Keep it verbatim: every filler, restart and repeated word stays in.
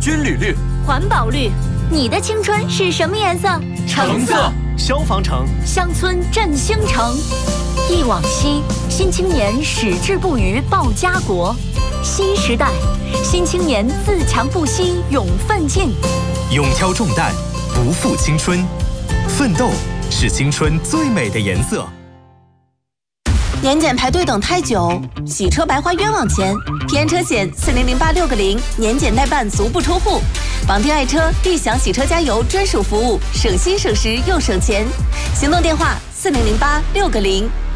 军旅绿、 环保绿。你的青春是什么颜色？ 橙色。消防城， 乡村振兴城。忆往昔，新青年矢志不渝报家国。新时代，新青年自强不息勇奋进。 勇挑重担，不负青春。奋斗是青春最美的颜色。 年检排队等太久，洗车白花冤枉钱。平安车险四零零八六个零，年检代办足不出户。绑定爱车，立享洗车加油专属服务，省心省时又省钱。行动电话四零零八六个零。